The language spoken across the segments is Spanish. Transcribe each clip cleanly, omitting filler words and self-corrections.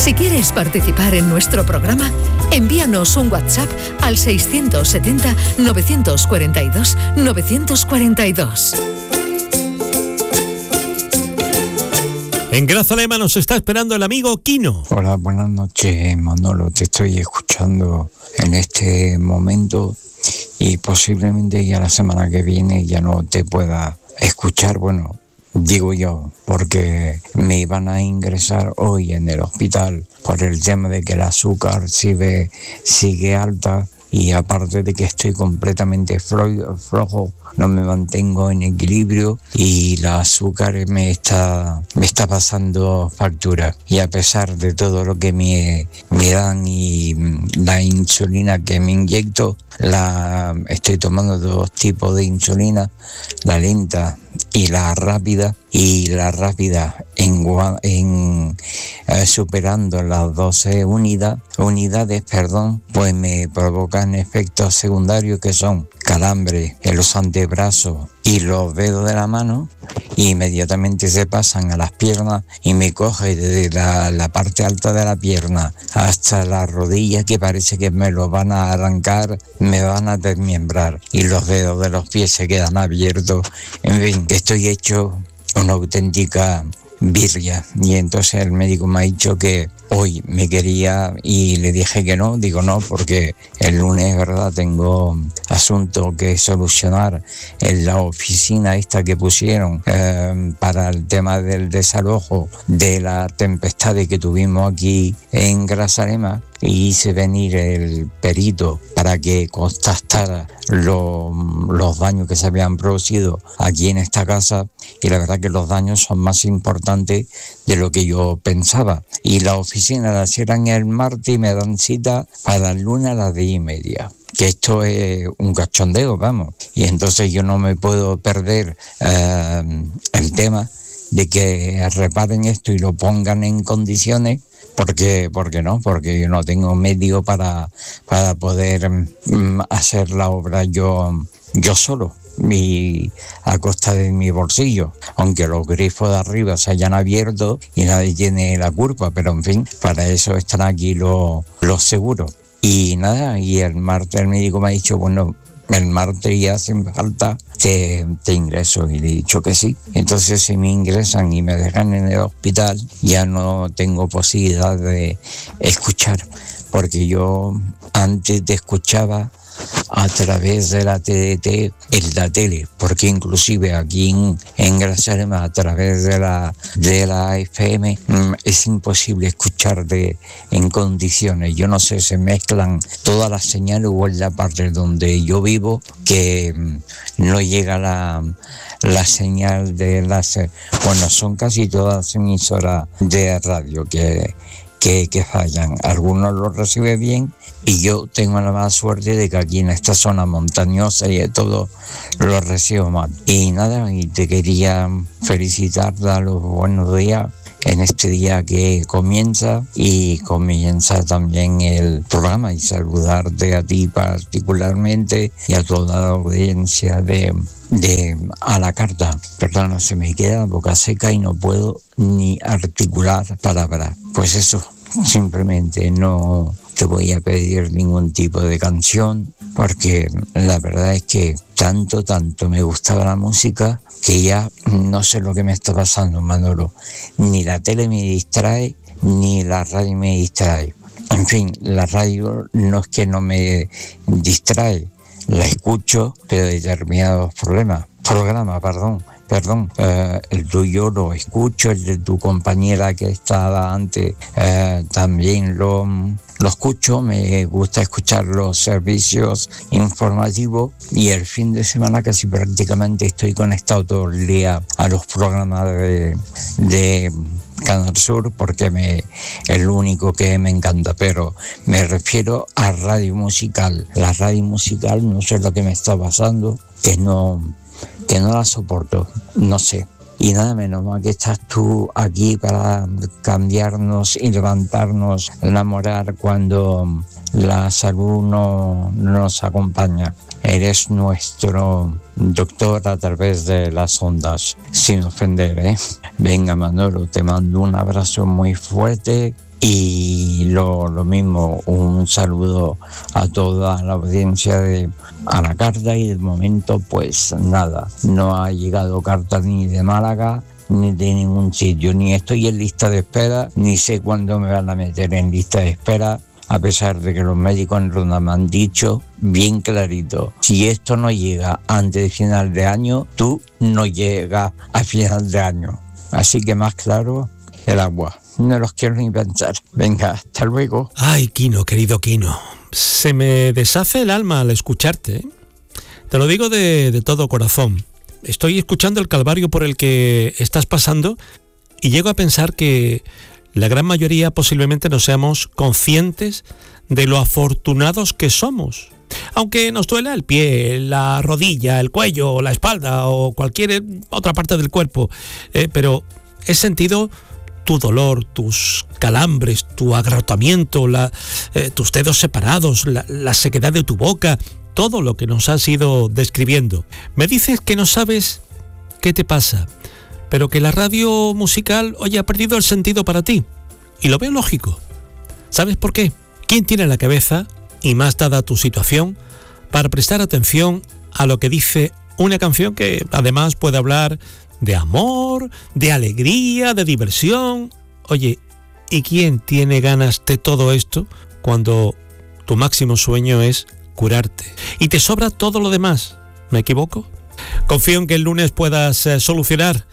Si quieres participar en nuestro programa, envíanos un WhatsApp al 670-942-942. En Grazalema nos está esperando el amigo Quino. Hola, buenas noches, Manolo. Te estoy escuchando en este momento y posiblemente ya la semana que viene ya no te pueda escuchar. Bueno, digo yo, porque me iban a ingresar hoy en el hospital por el tema de que el azúcar sigue alta. Y aparte de que estoy completamente flojo, no me mantengo en equilibrio y el azúcar me está pasando factura. Y a pesar de todo lo que me dan y la insulina que me inyecto, estoy tomando 2 tipos de insulina, la lenta y la rápida. Y la rápida superando las 12 unidades, pues me provocan efectos secundarios que son calambre en los antebrazos y los dedos de la mano, y inmediatamente se pasan a las piernas y me coge desde la parte alta de la pierna hasta la rodilla, que parece que me lo van a arrancar, me van a desmembrar, y los dedos de los pies se quedan abiertos. En fin, estoy hecho una auténtica birria. Y entonces el médico me ha dicho que hoy me quería, y le dije que no, digo no, porque el lunes, verdad, tengo asunto que solucionar en la oficina esta que pusieron para el tema del desalojo de la tempestad que tuvimos aquí en Grazalema, y hice venir el perito para que constatara los daños que se habían producido aquí en esta casa, y la verdad que los daños son más importantes de lo que yo pensaba. Y la oficina la cierran el martes y me dan cita para el lunes a las 10:30. Que esto es un cachondeo, vamos. Y entonces yo no me puedo perder el tema de que reparen esto y lo pongan en condiciones, porque yo no tengo medio para poder hacer la obra yo solo, y a costa de mi bolsillo, aunque los grifos de arriba se hayan abierto y nadie tiene la culpa, pero en fin, para eso están aquí los seguros. Y nada, y el martes el médico me ha dicho, bueno, el martes ya hacen falta, te ingreso, y le he dicho que sí. Entonces, si me ingresan y me dejan en el hospital, ya no tengo posibilidad de escuchar, porque yo antes te escuchaba a través de la TDT en la tele, porque inclusive aquí en Grazalema, a través de la FM, es imposible escucharte en condiciones. Yo no sé, se mezclan todas las señales, o en la parte donde yo vivo que no llega la señal de las... Bueno, son casi todas emisoras de radio que fallan. Algunos lo reciben bien, y yo tengo la mala suerte de que aquí en esta zona montañosa y de todo lo recibo mal. Y nada, y te quería felicitar, dar los buenos días en este día que comienza, y comienza también el programa, y saludarte a ti particularmente y a toda la audiencia de A la Carta. Perdón, se me queda la boca seca y no puedo ni articular palabras. Pues eso, simplemente no te voy a pedir ningún tipo de canción, porque la verdad es que tanto me gustaba la música que ya no sé lo que me está pasando, Manolo. Ni la tele me distrae, ni la radio me distrae. En fin, la radio no es que no me distrae, la escucho, pero determinados programas, el tuyo lo escucho, el de tu compañera que estaba antes también lo escucho. Me gusta escuchar los servicios informativos, y el fin de semana casi prácticamente estoy conectado todo el día a los programas de Canal Sur, porque es lo único que me encanta. Pero me refiero a radio musical. La radio musical, no sé lo que me está pasando, que no la soporto, no sé. Y nada, menos mal que estás tú aquí para cambiarnos y levantarnos la moral cuando la salud no nos acompaña. Eres nuestro doctor a través de las ondas, sin ofender, ¿eh? Venga, Manolo, te mando un abrazo muy fuerte Y lo mismo, un saludo a toda la audiencia de A la Carta, y de momento pues nada, no ha llegado carta ni de Málaga ni de ningún sitio, ni estoy en lista de espera, ni sé cuándo me van a meter en lista de espera, a pesar de que los médicos en Ronda me han dicho bien clarito: si esto no llega antes de final de año, tú no llegas a final de año. Así que más claro, el agua. No los quiero ni pensar. Venga, hasta luego. Ay, Quino, querido Quino, se me deshace el alma al escucharte, ¿eh? Te lo digo de todo corazón. Estoy escuchando el calvario por el que estás pasando y llego a pensar que la gran mayoría posiblemente no seamos conscientes de lo afortunados que somos. Aunque nos duela el pie, la rodilla, el cuello, la espalda o cualquier otra parte del cuerpo, pero he sentido tu dolor, tus calambres, tu agotamiento, tus dedos separados, la sequedad de tu boca, todo lo que nos has ido describiendo. Me dices que no sabes qué te pasa, pero que la radio musical hoy ha perdido el sentido para ti. Y lo veo lógico. ¿Sabes por qué? ¿Quién tiene la cabeza, y más dada tu situación, para prestar atención a lo que dice una canción que además puede hablar de amor, de alegría, de diversión? Oye, ¿y quién tiene ganas de todo esto cuando tu máximo sueño es curarte y te sobra todo lo demás? ¿Me equivoco? Confío en que el lunes puedas solucionar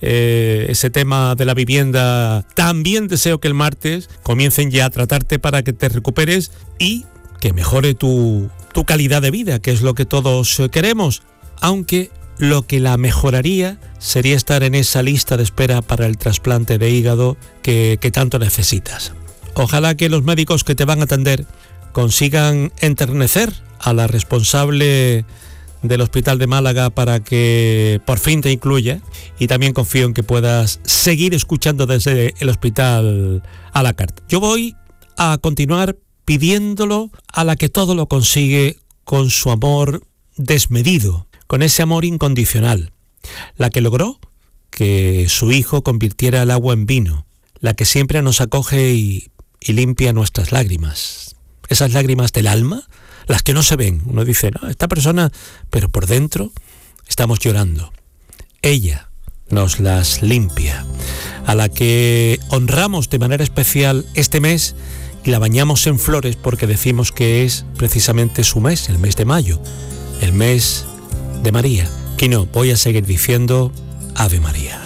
ese tema de la vivienda. También deseo que el martes comiencen ya a tratarte para que te recuperes y que mejore tu calidad de vida, que es lo que todos queremos, aunque lo que la mejoraría sería estar en esa lista de espera para el trasplante de hígado que tanto necesitas. Ojalá que los médicos que te van a atender consigan enternecer a la responsable del Hospital de Málaga para que por fin te incluya, y también confío en que puedas seguir escuchando desde el Hospital a la Carta. Yo voy a continuar pidiéndolo a la que todo lo consigue con su amor desmedido, con ese amor incondicional, la que logró que su hijo convirtiera el agua en vino, la que siempre nos acoge y limpia nuestras lágrimas, esas lágrimas del alma, las que no se ven. Uno dice, no, esta persona, pero por dentro estamos llorando. Ella nos las limpia, a la que honramos de manera especial este mes y la bañamos en flores porque decimos que es precisamente su mes, el mes de mayo, el mes de María. Que no, voy a seguir diciendo Ave María.